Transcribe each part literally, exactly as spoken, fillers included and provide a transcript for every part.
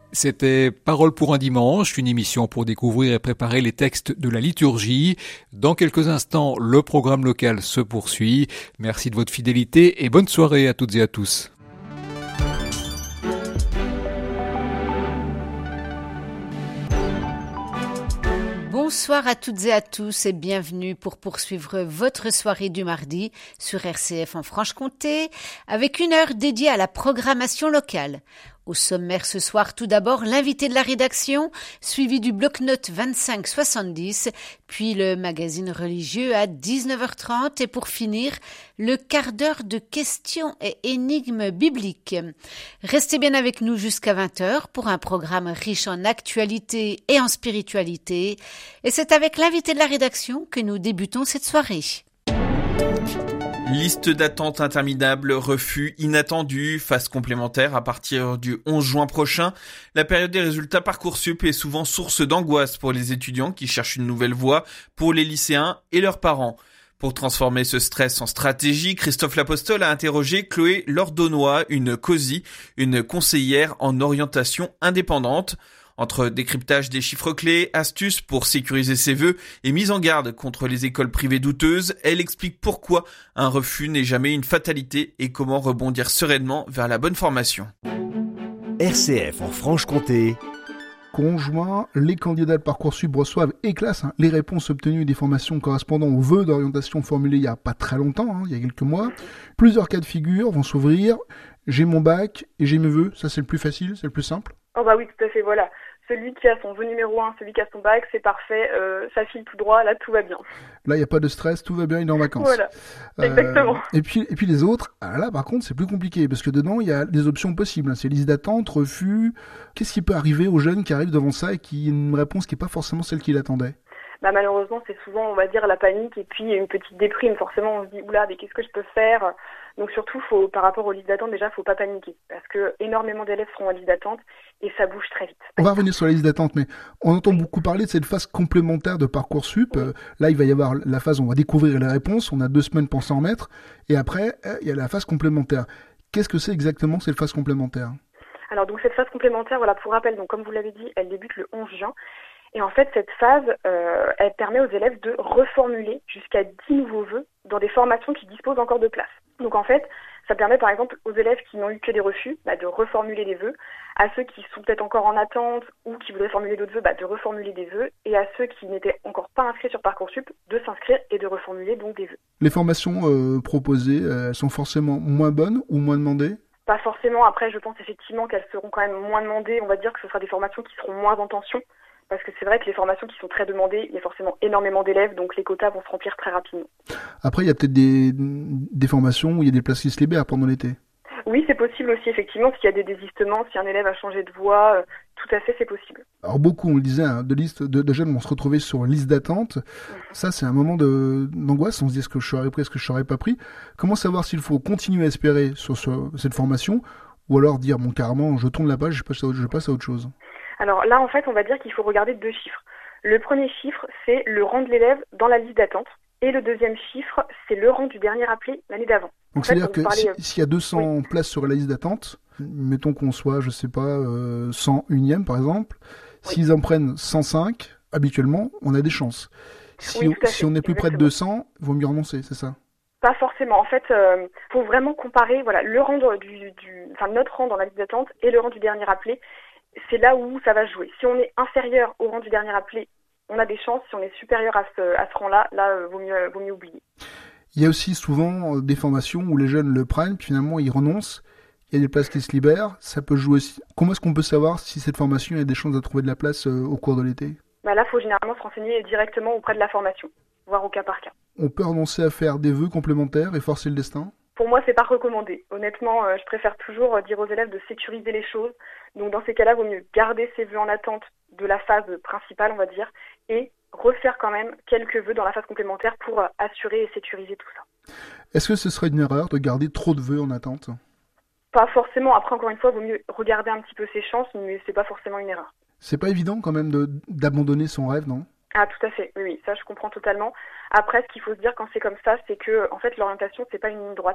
C'était Parole pour un dimanche, une émission pour découvrir et préparer les textes de la liturgie. Dans quelques instants, le programme local se poursuit. Merci de votre fidélité et bonne soirée à toutes et à tous. Bonsoir à toutes et à tous et bienvenue pour poursuivre votre soirée du mardi sur R C F en Franche-Comté avec une heure dédiée à la programmation locale. Au sommaire ce soir, tout d'abord, l'invité de la rédaction, suivi du bloc-notes vingt-cinq soixante-dix, puis le magazine religieux à dix-neuf heures trente et pour finir, le quart d'heure de questions et énigmes bibliques. Restez bien avec nous jusqu'à vingt heures pour un programme riche en actualité et en spiritualité. Et c'est avec l'invité de la rédaction que nous débutons cette soirée. Liste d'attente interminable, refus inattendus, phase complémentaire à partir du onze juin prochain. La période des résultats Parcoursup est souvent source d'angoisse pour les étudiants qui cherchent une nouvelle voie, pour les lycéens et leurs parents. Pour transformer ce stress en stratégie, Christophe L'Apostole a interrogé Chloé Lordonnois, une COSI, une conseillère en orientation indépendante. Entre décryptage des chiffres clés, astuces pour sécuriser ses vœux et mise en garde contre les écoles privées douteuses, elle explique pourquoi un refus n'est jamais une fatalité et comment rebondir sereinement vers la bonne formation. R C F en Franche-Comté. Conjoint, les candidats de Parcoursup reçoivent et classent hein, les réponses obtenues des formations correspondant aux vœux d'orientation formulés il n'y a pas très longtemps, hein, il y a quelques mois. Plusieurs cas de figure vont s'ouvrir. J'ai mon bac et j'ai mes vœux, ça c'est le plus facile, c'est le plus simple. Oh bah oui, tout à fait, voilà. Celui qui a son vœu numéro un, celui qui a son bac, c'est parfait, euh, ça file tout droit, là tout va bien. Là il n'y a pas de stress, tout va bien, il est en vacances. Voilà, euh, exactement. Et puis, et puis les autres, ah là par contre c'est plus compliqué, parce que dedans il y a des options possibles, hein. C'est liste d'attente, refus. Qu'est-ce qui peut arriver aux jeunes qui arrivent devant ça et qui ont une réponse qui n'est pas forcément celle qu'il attendait? Bah malheureusement c'est souvent on va dire la panique et puis une petite déprime, forcément on se dit oula mais qu'est-ce que je peux faire? Donc surtout faut, par rapport aux listes d'attente déjà faut pas paniquer parce que énormément d'élèves seront en liste d'attente et ça bouge très vite. On va revenir sur la liste d'attente, mais on entend beaucoup parler de cette phase complémentaire de Parcoursup. Oui. Euh, là il va y avoir la phase où on va découvrir les réponses, on a deux semaines pour s'en remettre et après euh, il y a la phase complémentaire. Qu'est-ce que c'est exactement cette phase complémentaire? Alors donc cette phase complémentaire, voilà pour rappel, donc comme vous l'avez dit, elle débute le onze juin. Et en fait, cette phase, euh, elle permet aux élèves de reformuler jusqu'à dix nouveaux vœux dans des formations qui disposent encore de place. Donc en fait, ça permet par exemple aux élèves qui n'ont eu que des refus bah, de reformuler des vœux, à ceux qui sont peut-être encore en attente ou qui voudraient formuler d'autres vœux, bah, de reformuler des vœux, et à ceux qui n'étaient encore pas inscrits sur Parcoursup, de s'inscrire et de reformuler donc des vœux. Les formations euh, proposées, euh, elles sont forcément moins bonnes ou moins demandées ? Pas forcément. Après, je pense effectivement qu'elles seront quand même moins demandées. On va dire que ce sera des formations qui seront moins en tension. Parce que c'est vrai que les formations qui sont très demandées, il y a forcément énormément d'élèves, donc les quotas vont se remplir très rapidement. Après, il y a peut-être des, des formations où il y a des places qui se libèrent pendant l'été. Oui, c'est possible aussi, effectivement, s'il y a des désistements, si un élève a changé de voie, euh, tout à fait, c'est possible. Alors beaucoup, on le disait, hein, de, listes, de, de jeunes vont se retrouver sur liste d'attente. Mmh. Ça, c'est un moment de, d'angoisse, on se dit est-ce que je serais pris, est-ce que je serais pas pris. Comment savoir s'il faut continuer à espérer sur ce, cette formation ou alors dire, bon, carrément, je tourne la page, je passe à, je passe à autre chose? Alors là, en fait, on va dire qu'il faut regarder deux chiffres. Le premier chiffre, c'est le rang de l'élève dans la liste d'attente. Et le deuxième chiffre, c'est le rang du dernier appelé l'année d'avant. Donc en c'est-à-dire fait, que parlait... si, s'il y a deux cents oui. places sur la liste d'attente, mettons qu'on soit, je sais pas, euh, cent unième par exemple, oui. S'ils en prennent cent cinq, habituellement, on a des chances. Si, oui, on, si on est plus près de deux cents, il vaut mieux renoncer, c'est ça? Pas forcément. En fait, euh, faut vraiment comparer voilà, le rang du, du, enfin, notre rang dans la liste d'attente et le rang du dernier appelé. C'est là où ça va jouer. Si on est inférieur au rang du dernier appelé, on a des chances. Si on est supérieur à ce, à ce rang-là, là, euh, vaut mieux, vaut mieux oublier. Il y a aussi souvent des formations où les jeunes le prennent, puis finalement ils renoncent. Il y a des places qui se libèrent. Ça peut jouer aussi. Comment est-ce qu'on peut savoir si cette formation a des chances de trouver de la place euh, au cours de l'été? Bah là, il faut généralement se renseigner directement auprès de la formation, voire au cas par cas. On peut renoncer à faire des vœux complémentaires et forcer le destin? Pour moi, c'est pas recommandé. Honnêtement, euh, je préfère toujours euh, dire aux élèves de sécuriser les choses. Donc dans ces cas-là, il vaut mieux garder ses vœux en attente de la phase principale, on va dire, et refaire quand même quelques vœux dans la phase complémentaire pour euh, assurer et sécuriser tout ça. Est-ce que ce serait une erreur de garder trop de vœux en attente? Pas forcément. Après, encore une fois, il vaut mieux regarder un petit peu ses chances, mais c'est pas forcément une erreur. C'est pas évident quand même de, d'abandonner son rêve, non? Ah, tout à fait. Oui, oui, ça je comprends totalement. Après, ce qu'il faut se dire quand c'est comme ça, c'est que en fait l'orientation c'est pas une ligne droite.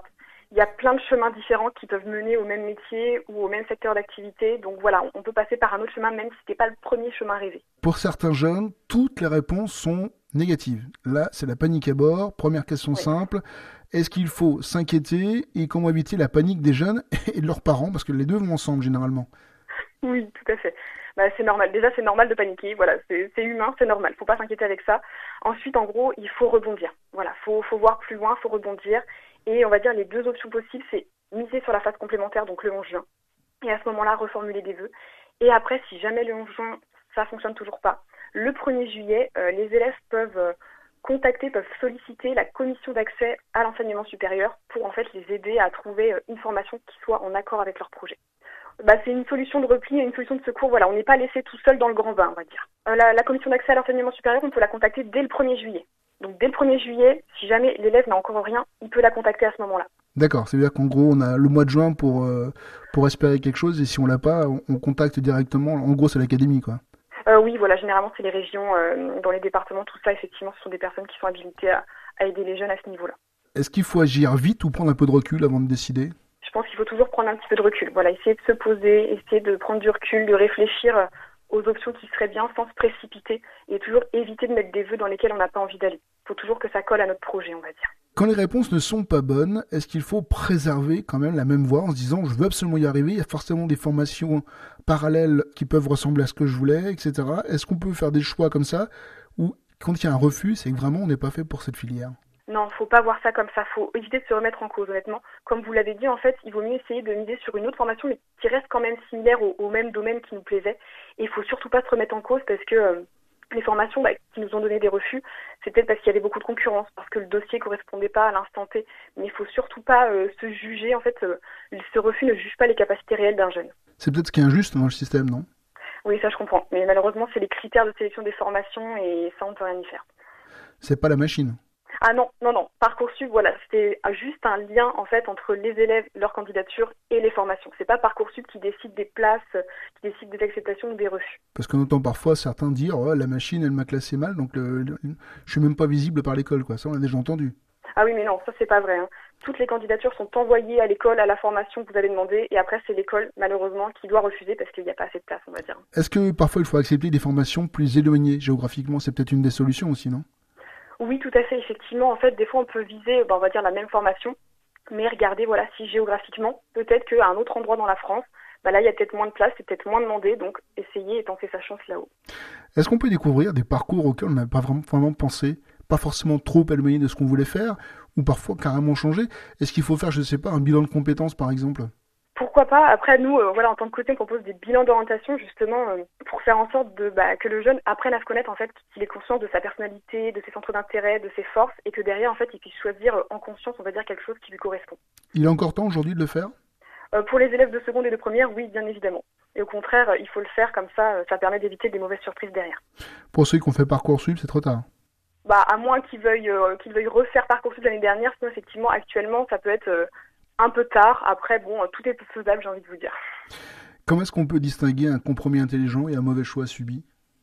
Il y a plein de chemins différents qui peuvent mener au même métier ou au même secteur d'activité. Donc voilà, on peut passer par un autre chemin même si ce n'est pas le premier chemin rêvé. Pour certains jeunes, toutes les réponses sont négatives. Là, c'est la panique à bord. Première question oui. simple. Est-ce qu'il faut s'inquiéter et comment éviter la panique des jeunes et de leurs parents? Parce que les deux vont ensemble généralement. Oui, tout à fait. Bah, c'est normal. Déjà, c'est normal de paniquer. Voilà, c'est, c'est humain, c'est normal. Faut pas s'inquiéter avec ça. Ensuite, en gros, il faut rebondir. Voilà, faut, faut voir plus loin, faut rebondir. Et on va dire les deux options possibles, c'est miser sur la phase complémentaire, donc le onze juin. Et à ce moment-là, reformuler des vœux. Et après, si jamais le onze juin, ça fonctionne toujours pas, le premier juillet, euh, les élèves peuvent euh, contacter, peuvent solliciter la commission d'accès à l'enseignement supérieur pour en fait les aider à trouver euh, une formation qui soit en accord avec leur projet. Bah, c'est une solution de repli et une solution de secours. Voilà, on n'est pas laissé tout seul dans le grand bain, on va dire. Euh, la, la commission d'accès à l'enseignement supérieur, on peut la contacter dès le premier juillet. Donc dès le premier juillet, si jamais l'élève n'a encore rien, il peut la contacter à ce moment-là. D'accord, c'est-à-dire qu'en gros, on a le mois de juin pour euh, pour espérer quelque chose et si on l'a pas, on, on contacte directement. En gros, c'est l'académie, quoi. Euh, oui, voilà, généralement c'est les régions, euh, dans les départements, tout ça, effectivement, ce sont des personnes qui sont habilitées à, à aider les jeunes à ce niveau-là. Est-ce qu'il faut agir vite ou prendre un peu de recul avant de décider ? Je pense qu'il faut toujours prendre un petit peu de recul. Voilà, essayer de se poser, essayer de prendre du recul, de réfléchir aux options qui seraient bien sans se précipiter et toujours éviter de mettre des vœux dans lesquels on n'a pas envie d'aller. Il faut toujours que ça colle à notre projet, on va dire. Quand les réponses ne sont pas bonnes, est-ce qu'il faut préserver quand même la même voie en se disant je veux absolument y arriver, il y a forcément des formations parallèles qui peuvent ressembler à ce que je voulais, et cetera. Est-ce qu'on peut faire des choix comme ça ou quand il y a un refus, c'est que vraiment on n'est pas fait pour cette filière ? Non, faut pas voir ça comme ça. Faut éviter de se remettre en cause, honnêtement. Comme vous l'avez dit, en fait, il vaut mieux essayer de miser sur une autre formation, mais qui reste quand même similaire au, au même domaine qui nous plaisait. Et il faut surtout pas se remettre en cause parce que euh, les formations bah, qui nous ont donné des refus, c'est peut-être parce qu'il y avait beaucoup de concurrence, parce que le dossier correspondait pas à l'instant T. Mais il faut surtout pas euh, se juger. En fait, euh, ce refus ne juge pas les capacités réelles d'un jeune. C'est peut-être ce qui est injuste dans le système, non ? Oui, ça je comprends. Mais malheureusement, c'est les critères de sélection des formations et ça, on peut rien y faire. C'est pas la machine. Ah non, non, non. Parcoursup, voilà, c'était juste un lien en fait entre les élèves, leur candidature et les formations. C'est pas Parcoursup qui décide des places, qui décide des acceptations ou des refus. Parce qu'on entend parfois certains dire oh, la machine elle m'a classé mal, donc le, le, je suis même pas visible par l'école, quoi. Ça on a déjà entendu. Ah oui, mais non, ça c'est pas vrai. Hein. Toutes les candidatures sont envoyées à l'école, à la formation que vous avez demandé, et après c'est l'école malheureusement qui doit refuser parce qu'il n'y a pas assez de place, on va dire. Est-ce que parfois il faut accepter des formations plus éloignées géographiquement ? C'est peut-être une des solutions aussi, non ? Oui, tout à fait. Effectivement, en fait, des fois, on peut viser, ben, on va dire, la même formation, mais regardez, voilà, si géographiquement, peut-être qu'à un autre endroit dans la France, ben là, il y a peut-être moins de place, c'est peut-être moins demandé, donc essayez et tentez sa chance là-haut. Est-ce qu'on peut découvrir des parcours auxquels on n'a pas vraiment, vraiment pensé, pas forcément trop éloigné de ce qu'on voulait faire, ou parfois carrément changer ? Est-ce qu'il faut faire, je ne sais pas, un bilan de compétences, par exemple ? Pourquoi pas ? Après, nous, euh, voilà, en tant que côté, on propose des bilans d'orientation, justement, euh, pour faire en sorte de, bah, que le jeune apprenne à se connaître, en fait, qu'il ait conscience de sa personnalité, de ses centres d'intérêt, de ses forces, et que derrière, en fait, il puisse choisir euh, en conscience, on va dire, quelque chose qui lui correspond. Il est encore temps aujourd'hui de le faire ? euh, Pour les élèves de seconde et de première, oui, bien évidemment. Et au contraire, euh, il faut le faire, comme ça, euh, ça permet d'éviter des mauvaises surprises derrière. Pour ceux qui ont fait Parcoursup, c'est trop tard. Bah, à moins qu'ils veuillent, euh, qu'ils veuillent refaire Parcoursup l'année dernière, sinon, effectivement, actuellement, ça peut être... Euh, un peu tard, après, bon, tout est faisable, j'ai envie de vous dire. Comment est-ce qu'on peut distinguer un compromis intelligent et un mauvais choix subi ?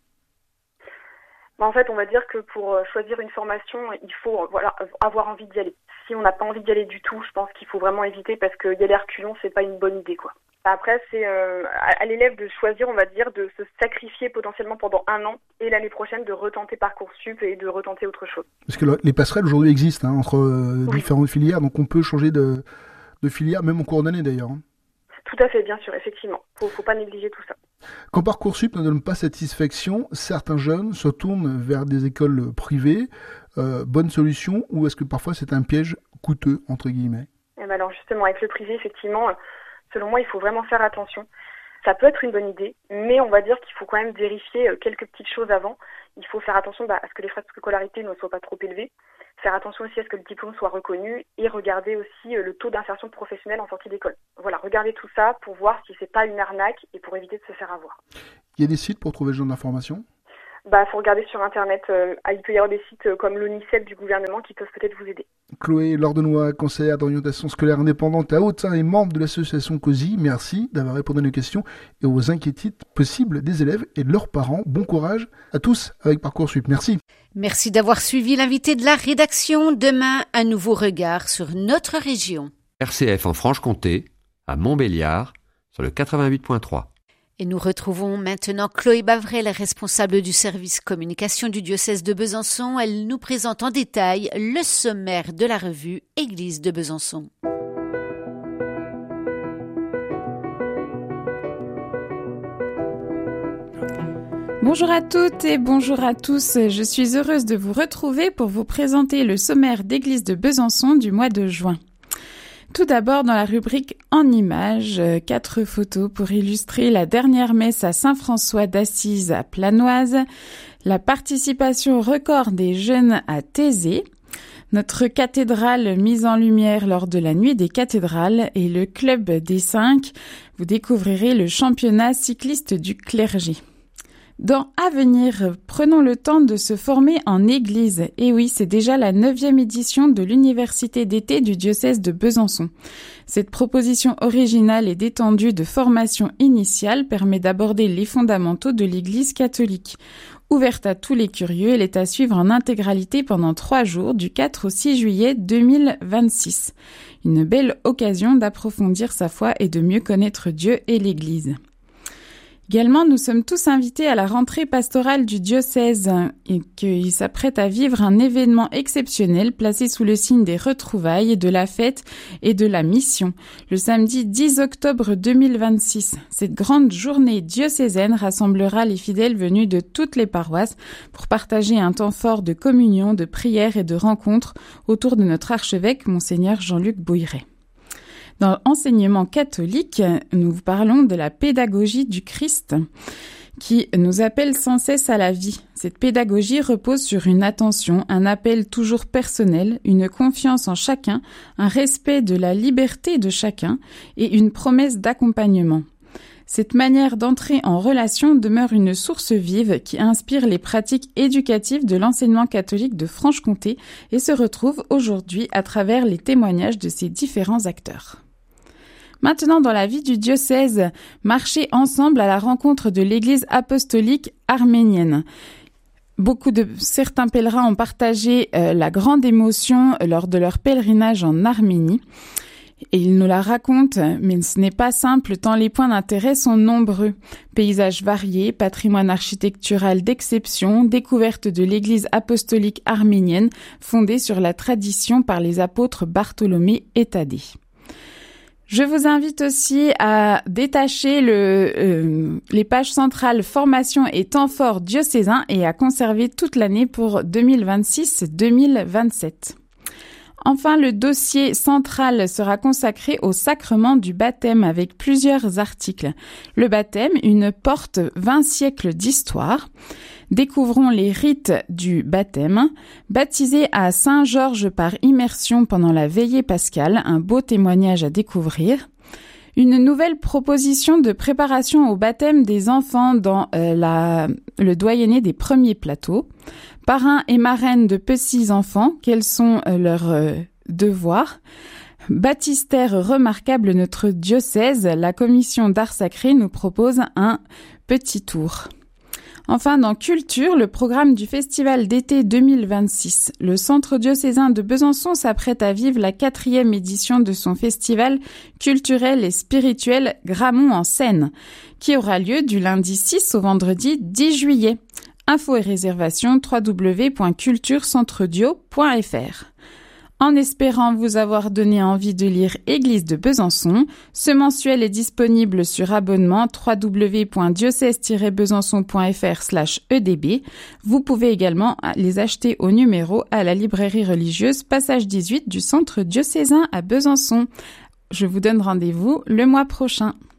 En fait, on va dire que pour choisir une formation, il faut voilà, avoir envie d'y aller. Si on n'a pas envie d'y aller du tout, je pense qu'il faut vraiment éviter parce que y aller reculons, c'est pas une bonne idée, quoi. Après, c'est euh, à l'élève de choisir, on va dire, de se sacrifier potentiellement pendant un an et l'année prochaine de retenter Parcoursup et de retenter autre chose. Parce que les passerelles aujourd'hui existent hein, entre euh, oui. différentes filières, donc on peut changer de... de filière, même en cours d'année d'ailleurs. Tout à fait, bien sûr, effectivement. Faut, faut pas négliger tout ça. Quand Parcoursup ne donne pas satisfaction, certains jeunes se tournent vers des écoles privées. Euh, bonne solution, ou est-ce que parfois c'est un piège coûteux, entre guillemets ? Et ben alors justement, avec le privé, effectivement, selon moi, il faut vraiment faire attention. Ça peut être une bonne idée, mais on va dire qu'il faut quand même vérifier quelques petites choses avant. Il faut faire attention bah, à ce que les frais de scolarité ne soient pas trop élevés. Faire attention aussi à ce que le diplôme soit reconnu et regarder aussi le taux d'insertion professionnelle en sortie d'école. Voilà, regardez tout ça pour voir si c'est pas une arnaque et pour éviter de se faire avoir. Il y a des sites pour trouver ce genre d'informations ? Bah, faut regarder sur Internet. Euh, il peut y avoir des sites comme l'ONICEP du gouvernement qui peuvent peut-être vous aider. Chloé Lordenois, conseillère d'orientation scolaire indépendante à Haute-Saint et membre de l'association COSI, merci d'avoir répondu à nos questions et aux inquiétudes possibles des élèves et de leurs parents. Bon courage à tous avec Parcoursup. Merci. Merci d'avoir suivi l'invité de la rédaction. Demain, un nouveau regard sur notre région. R C F en Franche-Comté, à Montbéliard, sur le quatre-vingt-huit point trois. Et nous retrouvons maintenant Chloé Bavrel, responsable du service communication du diocèse de Besançon. Elle nous présente en détail le sommaire de la revue Église de Besançon. Bonjour à toutes et bonjour à tous. Je suis heureuse de vous retrouver pour vous présenter le sommaire d'Église de Besançon du mois de juin. Tout d'abord, dans la rubrique En images, quatre photos pour illustrer la dernière messe à Saint-François d'Assise à Planoise, la participation record des jeunes à Thésée, notre cathédrale mise en lumière lors de la nuit des cathédrales et le club des cinq. Vous découvrirez le championnat cycliste du clergé. Dans Avenir, prenons le temps de se former en Église. Et oui, c'est déjà la neuvième édition de l'université d'été du diocèse de Besançon. Cette proposition originale et détendue de formation initiale permet d'aborder les fondamentaux de l'Église catholique. Ouverte à tous les curieux, elle est à suivre en intégralité pendant trois jours, du quatre au six juillet deux mille vingt-six. Une belle occasion d'approfondir sa foi et de mieux connaître Dieu et l'Église. Également, nous sommes tous invités à la rentrée pastorale du diocèse et qu'il s'apprête à vivre un événement exceptionnel placé sous le signe des retrouvailles, de la fête et de la mission. Le samedi dix octobre deux mille vingt-six, cette grande journée diocésaine rassemblera les fidèles venus de toutes les paroisses pour partager un temps fort de communion, de prière et de rencontre autour de notre archevêque, Monseigneur Jean-Luc Bouilleret. Dans l'enseignement catholique, nous vous parlons de la pédagogie du Christ qui nous appelle sans cesse à la vie. Cette pédagogie repose sur une attention, un appel toujours personnel, une confiance en chacun, un respect de la liberté de chacun et une promesse d'accompagnement. Cette manière d'entrer en relation demeure une source vive qui inspire les pratiques éducatives de l'enseignement catholique de Franche-Comté et se retrouve aujourd'hui à travers les témoignages de ses différents acteurs. Maintenant, dans la vie du diocèse, marchez ensemble à la rencontre de l'Église apostolique arménienne. Beaucoup de certains pèlerins ont partagé euh, la grande émotion lors de leur pèlerinage en Arménie. Et ils nous la racontent, mais ce n'est pas simple tant les points d'intérêt sont nombreux. Paysages variés, patrimoine architectural d'exception, découverte de l'église apostolique arménienne fondée sur la tradition par les apôtres Bartholomée et Thaddée. Je vous invite aussi à détacher le, euh, les pages centrales formation et temps fort diocésain et à conserver toute l'année pour deux mille vingt-six deux mille vingt-sept. Enfin, le dossier central sera consacré au sacrement du baptême avec plusieurs articles. Le baptême, une porte vingt siècles d'histoire. Découvrons les rites du baptême. Baptisé à Saint-Georges par immersion pendant la veillée pascale, un beau témoignage à découvrir. Une nouvelle proposition de préparation au baptême des enfants dans euh, la, le doyenné des premiers plateaux. Parrain et marraine de petits enfants, quels sont euh, leurs euh, devoirs? Baptistère remarquable notre diocèse, la commission d'art sacré nous propose un petit tour. Enfin, dans Culture, le programme du Festival d'été deux mille vingt-six. Le Centre diocésain de Besançon s'apprête à vivre la quatrième édition de son festival culturel et spirituel Gramont en Seine, qui aura lieu du lundi six au vendredi dix juillet. Infos et réservations w w w point culture centre dio point f r. En espérant vous avoir donné envie de lire Église de Besançon, ce mensuel est disponible sur abonnement w w w point diocèse tiret besançon point f r slash e d b. Vous pouvez également les acheter au numéro à la librairie religieuse Passage dix-huit du Centre diocésain à Besançon. Je vous donne rendez-vous le mois prochain.